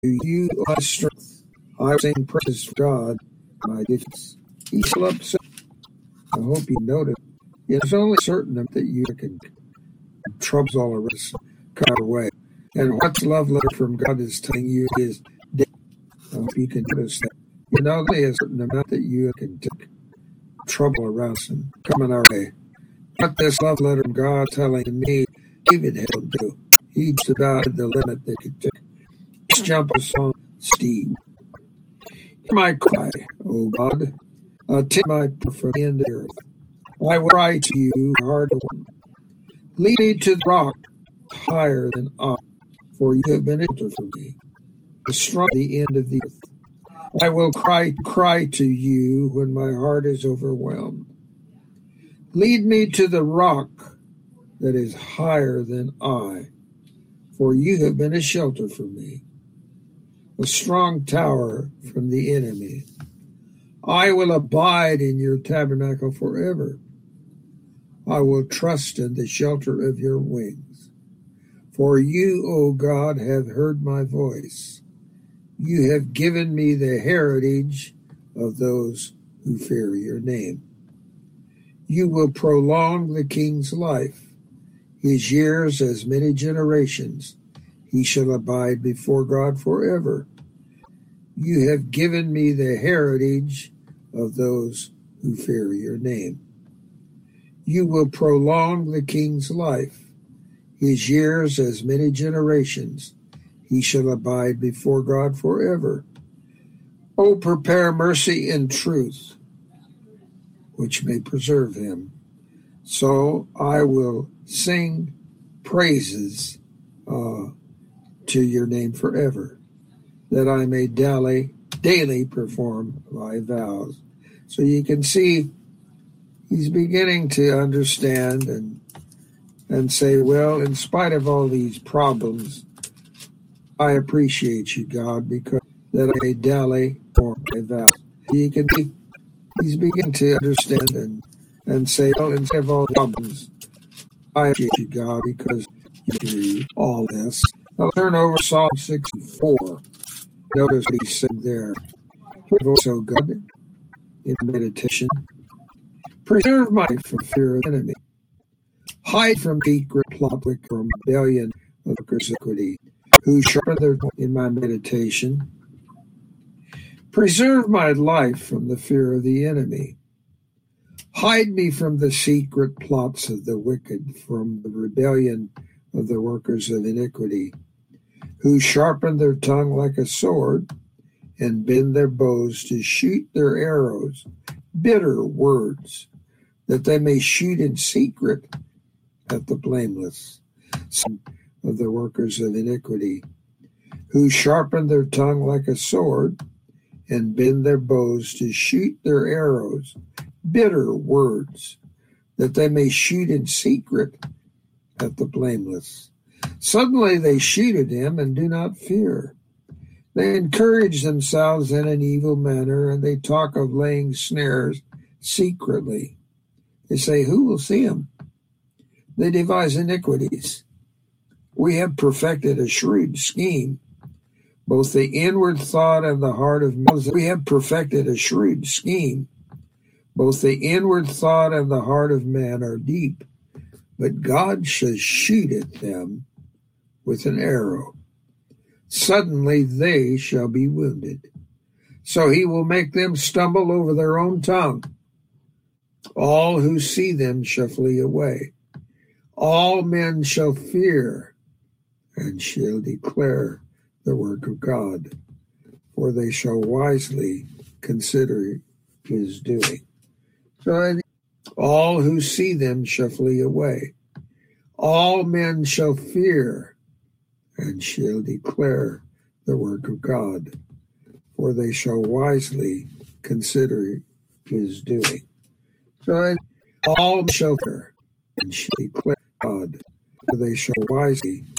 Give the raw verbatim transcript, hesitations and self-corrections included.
To you, my strength, I sing praise for God, my defense. He shall upset. I hope you notice. It's only certain that you can troubles all around us cut away. And what's love letter from God is telling you is dead. I hope you can notice that. You know, there's a certain amount that you can take trouble around us and coming our way. What this love letter from God telling me, David had to do. He just about the limit that he took. Just jump a song, Steve. Hear my cry, O God. Attend my prayer from the end of the earth. I will cry to you, hard one. Lead me to the rock higher than I, for you have been able for me. The strong at the end of the earth. I will cry, cry to you when my heart is overwhelmed. Lead me to the rock that is higher than I, for you have been a shelter for me, a strong tower from the enemy. I will abide in your tabernacle forever. I will trust in the shelter of your wings. For you, O God, have heard my voice. You have given me the heritage of those who fear your name. You will prolong the king's life, his years as many generations. He shall abide before God forever. You have given me the heritage of those who fear your name. You will prolong the king's life, his years as many generations. He shall abide before God forever. O prepare mercy and truth, which may preserve him. So I will sing praises uh, to your name forever, that I may daily, daily perform my vows. So you can see he's beginning to understand and and say, well, in spite of all these problems, I appreciate you, God, because that I may daily perform my vows. You can see he's beginning to understand and, and say, well, in spite of all the problems, I appreciate you, God, because you do all this. I'll turn over Psalm sixty-four. Notice what he said there. So good in meditation. Preserve my life from fear of the enemy. Hide from secret plot, from rebellion of iniquity, who sharpen their in my meditation. Preserve my life from the fear of the enemy. Hide me from the secret plots of the wicked, from the rebellion of the workers of iniquity, who sharpen their tongue like a sword and bend their bows to shoot their arrows, bitter words, that they may shoot in secret at the blameless, some of the workers of iniquity, who sharpen their tongue like a sword and bend their bows to shoot their arrows, bitter words, that they may shoot in secret at the blameless. Suddenly they shoot at him and do not fear. They encourage themselves in an evil manner, and they talk of laying snares secretly. They say, who will see him? They devise iniquities. We have perfected a shrewd scheme. Both the inward thought and the heart of man. We have perfected a shrewd scheme. Both the inward thought and the heart of man are deep, but God shall shoot at them with an arrow. Suddenly they shall be wounded. So he will make them stumble over their own tongue. All who see them shall flee away. All men shall fear and shall declare the work of God, for they shall wisely consider his doing. So all who see them shall flee away. All men shall fear and shall declare the work of God, for they shall wisely consider his doing. So all shall fear and shall declare God, for they shall wisely